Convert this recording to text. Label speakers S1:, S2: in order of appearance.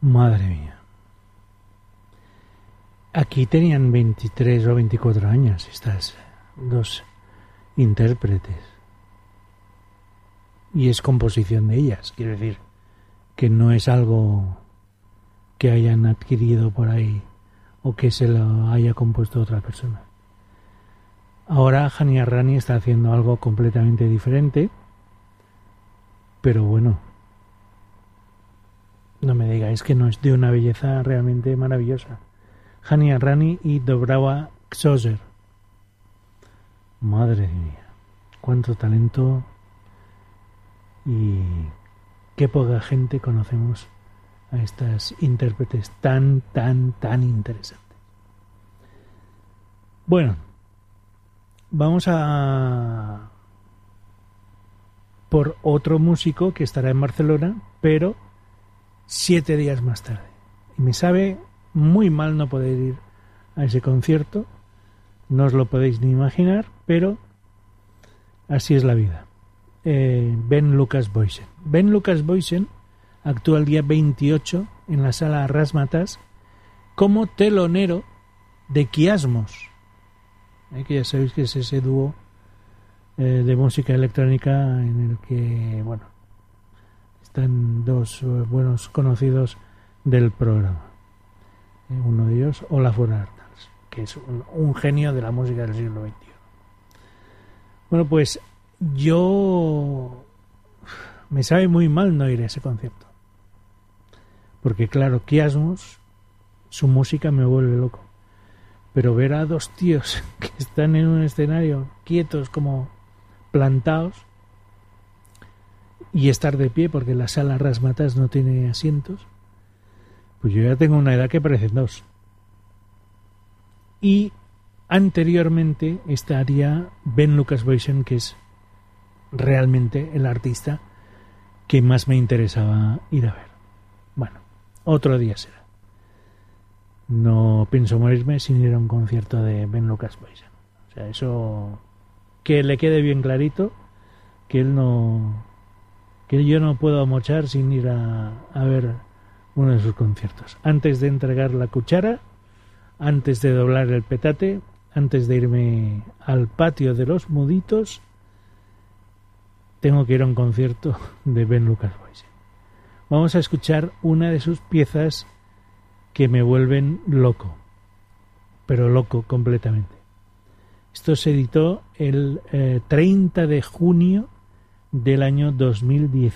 S1: Madre mía. Aquí tenían 23 o 24 años estas dos intérpretes. Y es composición de ellas, quiero decir, que no es algo que hayan adquirido por ahí o que se lo haya compuesto otra persona. Ahora Hania Rani está haciendo algo completamente diferente, pero bueno, no me digáis que no es de una belleza realmente maravillosa. Hania Rani y Dobrava Xoser. Madre mía, cuánto talento y qué poca gente conocemos a estas intérpretes tan interesantes. Bueno, vamos a por otro músico que estará en Barcelona, pero 7 días más tarde. Y me sabe muy mal no poder ir a ese concierto, no os lo podéis ni imaginar, pero así es la vida. Ben Lucas Boysen. Ben Lucas Boysen actúa el día 28 en la sala Razzmatazz como telonero de Kiasmos, que ya sabéis que es ese dúo de música electrónica en el que, bueno, están dos buenos conocidos del programa. Uno de ellos, Olafur Arnalds, que es un genio de la música del siglo XXI. Bueno, pues yo me sabe muy mal no ir a ese concierto. Porque claro, Kiasmos, su música me vuelve loco. Pero ver a dos tíos que están en un escenario quietos como plantados y estar de pie porque la sala Razzmatazz no tiene asientos, pues yo ya tengo una edad que parecen dos. Y anteriormente estaría Ben Lucas Boysen, que es realmente el artista que más me interesaba ir a ver. Bueno, otro día será. No pienso morirme sin ir a un concierto de Ben Lucas Boysen. O sea, eso que le quede bien clarito, que yo no puedo mochar sin ir a ver uno de sus conciertos. Antes de entregar la cuchara, antes de doblar el petate, antes de irme al patio de los muditos, tengo que ir a un concierto de Ben Lucas Boysen. Vamos a escuchar una de sus piezas que me vuelven loco, pero loco completamente. Esto se editó el 30 de junio del año 2010.